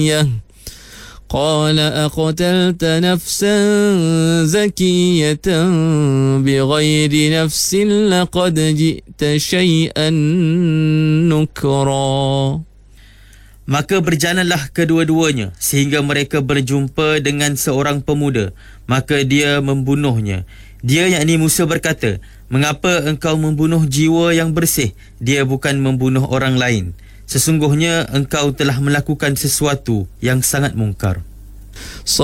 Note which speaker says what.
Speaker 1: قال أقتلت نفسا زكية بغير نفس لقد جئت شيئا نكرا.
Speaker 2: Maka berjalanlah kedua-duanya sehingga mereka berjumpa dengan seorang pemuda. Maka dia membunuhnya. Dia yakni Musa berkata, "Mengapa engkau membunuh jiwa yang bersih? Dia bukan membunuh orang lain. Sesungguhnya engkau telah melakukan sesuatu yang sangat mungkar."